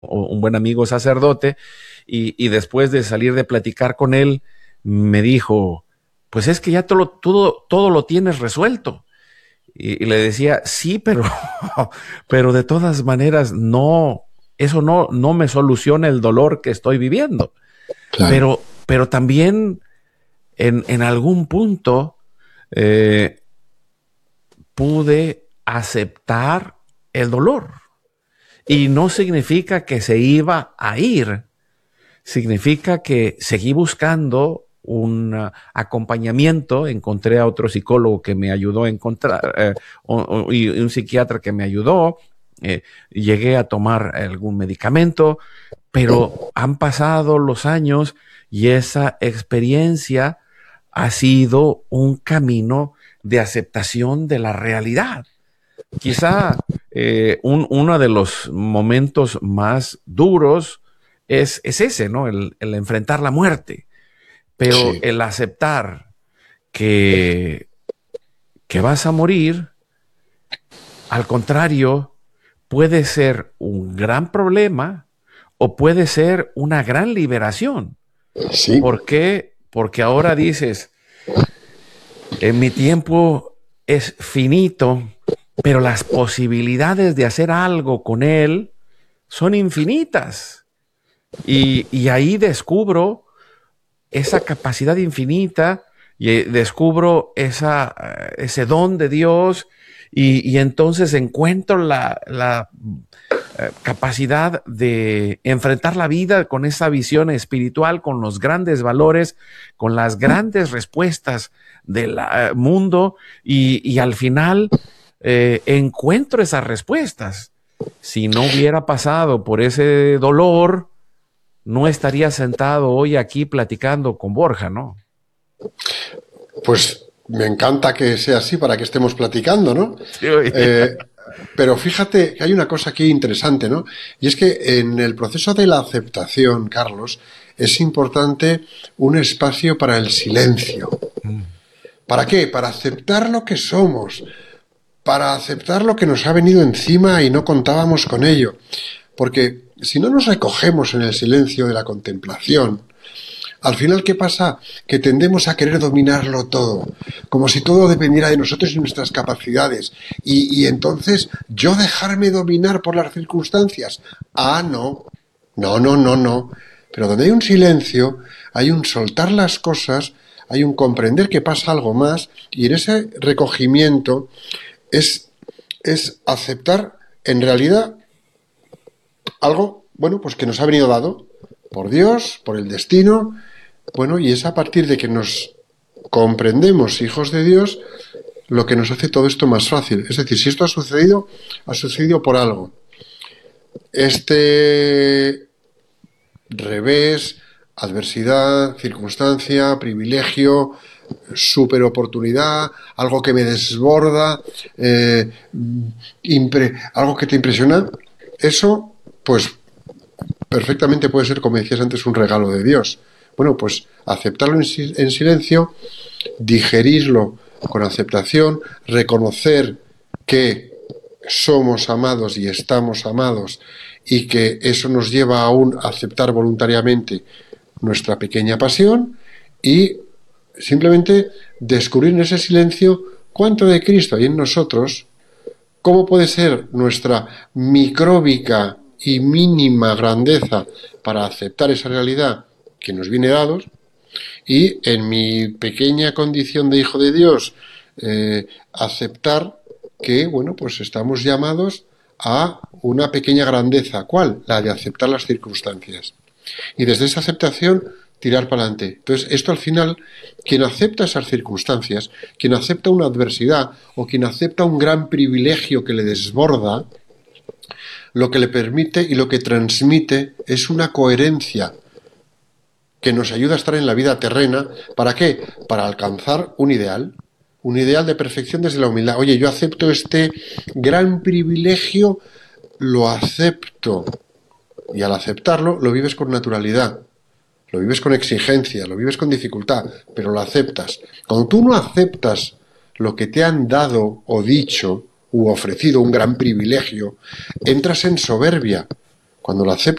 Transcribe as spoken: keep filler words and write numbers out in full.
un buen amigo sacerdote, y, y después de salir de platicar con él, me dijo, pues es que ya todo, todo, todo lo tienes resuelto. Y, y le decía, sí, pero, pero de todas maneras, no, eso no, no me soluciona el dolor que estoy viviendo. Claro. Pero, pero también en, en algún punto eh, pude aceptar el dolor. Y no significa que se iba a ir, significa que seguí buscando un uh, acompañamiento. Encontré a otro psicólogo que me ayudó a encontrar, eh, o, o, y un psiquiatra que me ayudó. Eh, llegué a tomar algún medicamento, pero han pasado los años y esa experiencia ha sido un camino de aceptación de la realidad. Quizá eh, un, uno de los momentos más duros es, es ese, ¿no? El, el enfrentar la muerte, pero Sí. el aceptar que, que vas a morir, al contrario, puede ser un gran problema o puede ser una gran liberación. Sí. ¿Por qué? Porque ahora dices, en mi tiempo es finito, pero las posibilidades de hacer algo con él son infinitas. Y, y ahí descubro esa capacidad infinita y descubro esa, ese don de Dios y, y entonces encuentro la, la eh, capacidad de enfrentar la vida con esa visión espiritual, con los grandes valores, con las grandes respuestas del uh, mundo y, y al final eh, encuentro esas respuestas. Si no hubiera pasado por ese dolor, no estaría sentado hoy aquí platicando con Borja, ¿no? Pues me encanta que sea así para que estemos platicando, ¿no? Sí, eh, pero fíjate que hay una cosa aquí interesante, ¿no? Y es que en el proceso de la aceptación, Carlos, es importante un espacio para el silencio. ¿Para qué? Para aceptar lo que somos, para aceptar lo que nos ha venido encima y no contábamos con ello. Porque si no nos recogemos en el silencio de la contemplación, al final, ¿qué pasa? Que tendemos a querer dominarlo todo, como si todo dependiera de nosotros y nuestras capacidades. Y, y entonces, ¿yo dejarme dominar por las circunstancias? Ah, no, no, no, no, no. Pero donde hay un silencio, hay un soltar las cosas, hay un comprender que pasa algo más, y en ese recogimiento es, es aceptar, en realidad, algo, bueno, pues que nos ha venido dado por Dios, por el destino. Bueno, y es a partir de que nos comprendemos hijos de Dios lo que nos hace todo esto más fácil. Es decir, si esto ha sucedido, ha sucedido por algo. Este revés, adversidad, circunstancia, privilegio, super oportunidad, algo que me desborda, eh, impre, algo que te impresiona, eso, pues, perfectamente puede ser, como decías antes, un regalo de Dios. Bueno, pues aceptarlo en, en silencio, digerirlo con aceptación, reconocer que somos amados y estamos amados y que eso nos lleva aún a aceptar voluntariamente nuestra pequeña pasión y simplemente descubrir en ese silencio cuánto de Cristo hay en nosotros, cómo puede ser nuestra micróbica y mínima grandeza para aceptar esa realidad que nos viene dados, y en mi pequeña condición de hijo de Dios eh, aceptar que, bueno, pues estamos llamados a una pequeña grandeza. ¿Cuál? La de aceptar las circunstancias. Y desde esa aceptación tirar para adelante. Entonces, esto al final, quien acepta esas circunstancias, quien acepta una adversidad o quien acepta un gran privilegio que le desborda, lo que le permite y lo que transmite es una coherencia que nos ayuda a estar en la vida terrena. ¿Para qué? Para alcanzar un ideal, un ideal de perfección desde la humildad. Oye, yo acepto este gran privilegio, lo acepto. Y al aceptarlo, lo vives con naturalidad, lo vives con exigencia, lo vives con dificultad, pero lo aceptas. Cuando tú no aceptas lo que te han dado o dicho u ofrecido, un gran privilegio, entras en soberbia. Cuando lo aceptas,